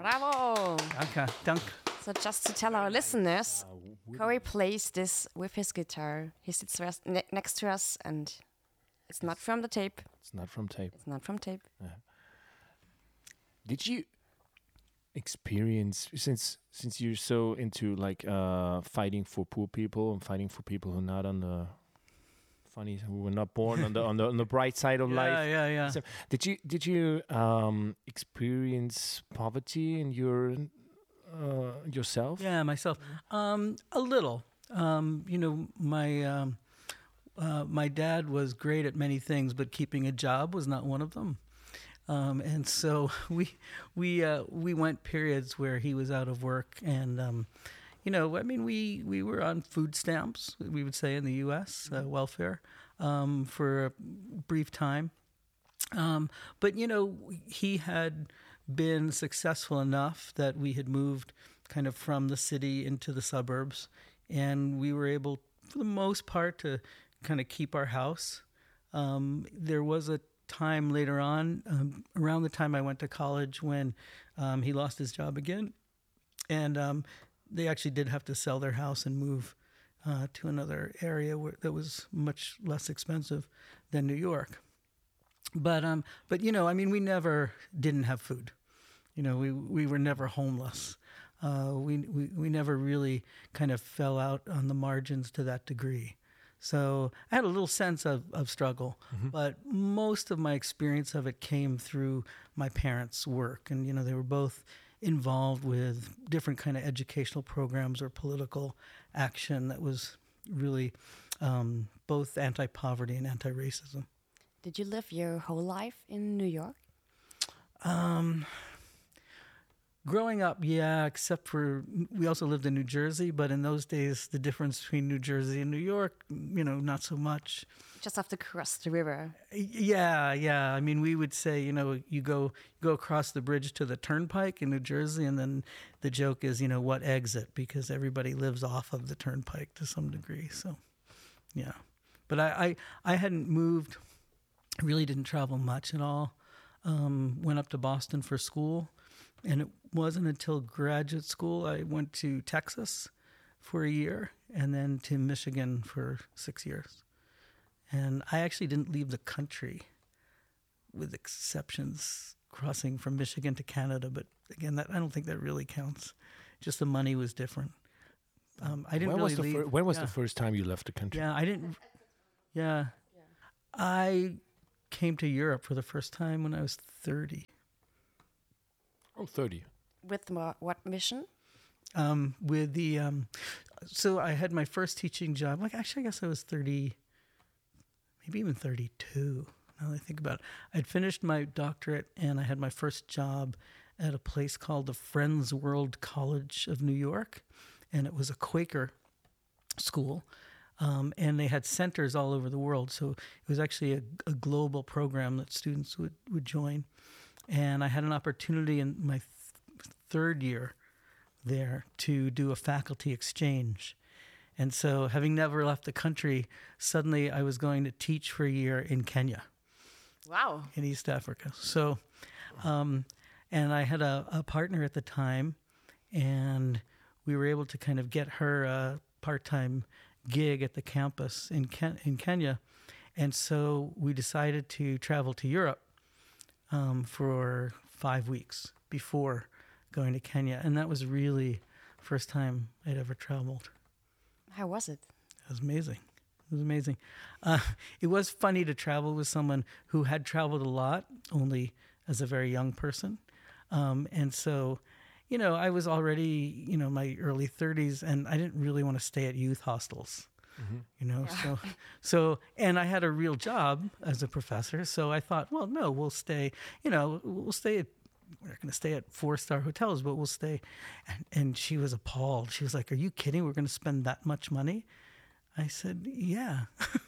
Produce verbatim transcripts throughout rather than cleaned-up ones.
Bravo! Danke, danke. So just to tell our listeners, Corey plays this with his guitar. He sits rest- ne- next to us, and it's not from the tape. It's not from tape. It's not from tape. Yeah. Did you experience, since since you're so into like uh, fighting for poor people and fighting for people who are not on the funny, who were not born on the on the on the bright side of Yeah, life? yeah, yeah. So did you did you um, experience poverty in your uh, yourself? Yeah, myself. Um, a little. Um, you know, my um, uh, my dad was great at many things, but keeping a job was not one of them. Um, and so we we uh, we went periods where he was out of work, and um, you know, I mean, we we were on food stamps, we would say in the U S uh, welfare um, for a brief time. Um, but you know, he had been successful enough that we had moved kind of from the city into the suburbs, and we were able, for the most part, to kind of keep our house. Um, there was a time later on, um, around the time I went to college, when um, he lost his job again, and um, they actually did have to sell their house and move uh, to another area where that was much less expensive than New York. But um, but you know, I mean, we never didn't have food. You know, we we were never homeless. Uh, we we we never really kind of fell out on the margins to that degree. So I had a little sense of, of struggle, mm-hmm. but most of my experience of it came through my parents' work. And, you know, they were both involved with different kind of educational programs or political action that was really um, both anti-poverty and anti-racism. Did you live your whole life in New York? Um, growing up, yeah, except for we also lived in New Jersey, but in those days, the difference between New Jersey and New York, you know, not so much. Just have to cross the river. Yeah, yeah. I mean, we would say, you know, you go you go across the bridge to the turnpike in New Jersey, and then the joke is, you know, what exit? Because everybody lives off of the turnpike to some degree. So, yeah. But I, I, I hadn't moved, really didn't travel much at all. Um, went up to Boston for school. And it wasn't until graduate school I went to Texas for a year and then to Michigan for six years. And I actually didn't leave the country, with exceptions crossing from Michigan to Canada. But again, that I don't think that really counts. Just the money was different. Um, I didn't when really was the leave. Fir- when was yeah. the first time you left the country? Yeah, I didn't. Yeah. yeah. I came to Europe for the first time when I was thirty. Oh, thirty. With what mission? Um, with the, um, so I had my first teaching job. Like, actually, I guess I was thirty, maybe even thirty-two, now that I think about it. I'd finished my doctorate, and I had my first job at a place called the Friends World College of New York. And it was a Quaker school. Um, and they had centers all over the world. So it was actually a, a global program that students would, would join. And I had an opportunity in my th- third year there to do a faculty exchange. And so, having never left the country, suddenly I was going to teach for a year in Kenya. Wow. In East Africa. So, um, and I had a, a partner at the time, and we were able to kind of get her a part-time gig at the campus in Ken- in Kenya. And so we decided to travel to Europe Um, for five weeks before going to Kenya. And that was really the first time I'd ever traveled. How was it? It was amazing. It was amazing. Uh, it was funny to travel with someone who had traveled a lot, only as a very young person. Um, and so, you know, I was already, you know, my early thirties, and I didn't really want to stay at youth hostels. Mm-hmm. You know, yeah. so, so, and I had a real job as a professor. So I thought, well, no, we'll stay, you know, we'll stay at, we're not going to stay at four-star hotels, but we'll stay. And, and she was appalled. She was like, are you kidding? We're going to spend that much money? I said, yeah.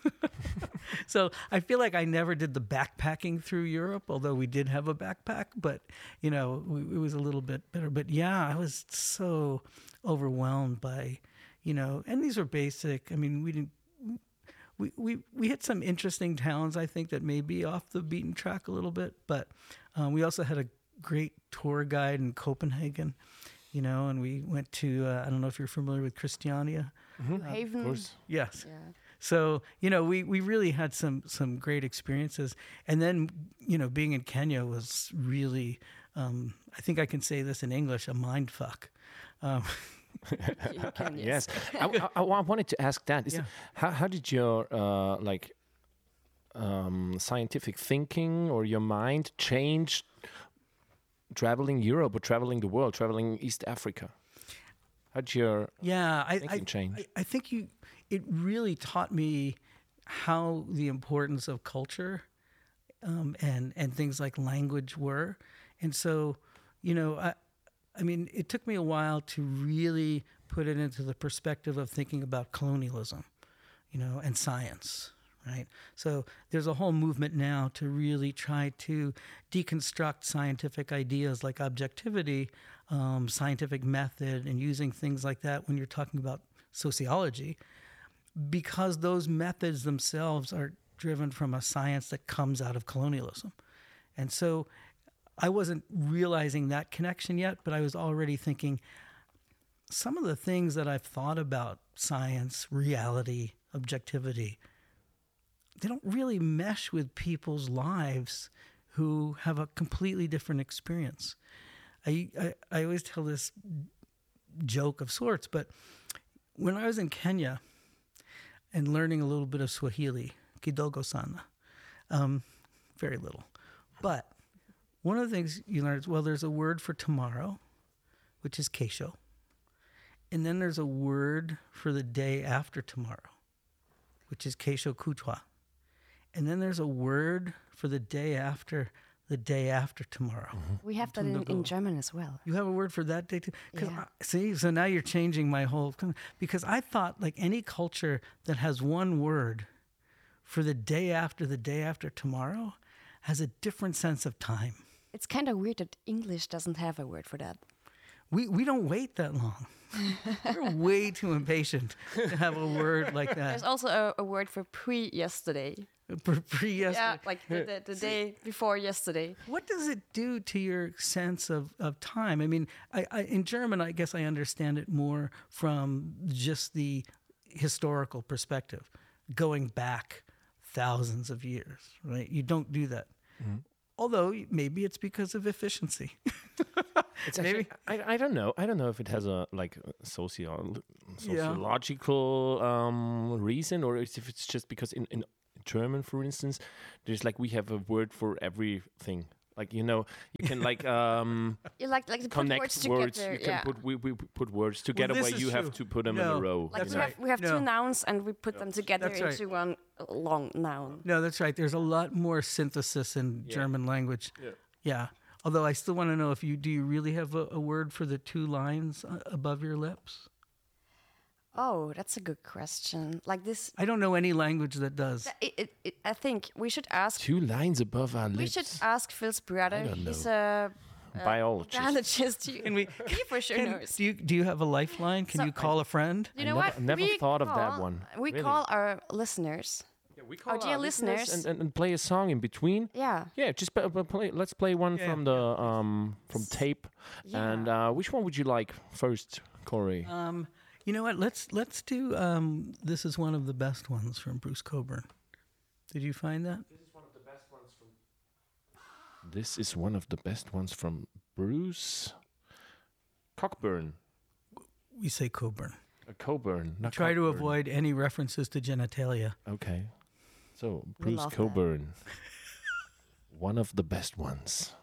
So I feel like I never did the backpacking through Europe, although we did have a backpack, but, you know, we, it was a little bit better. But yeah, I was so overwhelmed by, you know, and these were basic. I mean, we didn't, we, we, we hit some interesting towns, I think, that may be off the beaten track a little bit, but um, we also had a great tour guide in Copenhagen, you know, and we went to, uh, I don't know if you're familiar with Christiania. Mm-hmm. Haven. Of course. Yes. Yeah. So, you know, we, we really had some, some great experiences. And then, you know, being in Kenya was really, um, I think I can say this in English, a mind fuck. Um, You can, Yes, I, I, I wanted to ask that. Is Yeah. it, how how did your uh, like um, scientific thinking or your mind change traveling Europe or traveling the world, traveling East Africa? How did your yeah, I, I, thinking change? I, I think you, it really taught me how the importance of culture um, and, and things like language were. And so, you know, I, I mean, it took me a while to really put it into the perspective of thinking about colonialism, you know, and science, right? So there's a whole movement now to really try to deconstruct scientific ideas like objectivity, um, scientific method, and using things like that when you're talking about sociology, because those methods themselves are driven from a science that comes out of colonialism. And so I wasn't realizing that connection yet, but I was already thinking some of the things that I've thought about science, reality, objectivity, they don't really mesh with people's lives who have a completely different experience. I, I, I always tell this joke of sorts, but when I was in Kenya and learning a little bit of Swahili, kidogo sana, um, very little, but one of the things you learn is, well, there's a word for tomorrow, which is kesho. And then there's a word for the day after tomorrow, which is kesho kutwa. And then there's a word for the day after the day after tomorrow. Mm-hmm. We have that in, in German as well. You have a word for that day too? 'Cause Yeah. I, see, so now you're changing my whole... Because I thought like any culture that has one word for the day after the day after tomorrow has a different sense of time. It's kind of weird that English doesn't have a word for that. We we don't wait that long. We're way too impatient to have a word like There's that. also a, a word for pre-yesterday. Pre- pre- Yeah, yesterday. like the, the, the day before yesterday. What does it do to your sense of, of time? I mean, I, I, in German, I guess I understand it more from just the historical perspective, going back thousands of years, right? You don't do that. Mm-hmm. Although maybe it's because of efficiency. It's actually, I, I don't know. I don't know if it has a like a socio sociological um, reason, or if it's just because in, in German, for instance, there's like we have a word for everything. Like, you know, you can like um, You like like to put connect words words. together. You can yeah. put we, we put words together this where is you have true. to put them No, in a row. Like you we know? have, we have No. two nouns and we put them together That's into right. one long noun. No, that's right. There's a lot more synthesis in Yeah. German language. Yeah. Yeah. Although I still want to know if you do you really have a, a word for the two lines uh, above your lips? Oh, that's a good question. Like this, I don't know any language that does. it, it, it, I think we should ask. Two lines above our We lips. should ask Phil's brother. I don't He's know. a Biologist. biologist. You, Can we? he for sure Can, knows. do you do you have a lifeline? Can So- you call a friend? You I know never- what? never we thought of that call- one. We Really? call our listeners. Yeah, we Our dear listeners. and, and, and play a song in between. Yeah. Yeah, just p- p- play. Let's play one Yeah. from the um from tape. Yeah. And uh, which one would you like first, Corey? Um, you know what? Let's let's do. Um, this is one of the best ones from Bruce Cockburn. Did you find that? This is one of the best ones from. This is one of the best ones from Bruce Cockburn. We say Cockburn. Uh, Coburn. Not Try to Cockburn. avoid any references to genitalia. Okay. So We Bruce love that. Coburn. One of the best ones.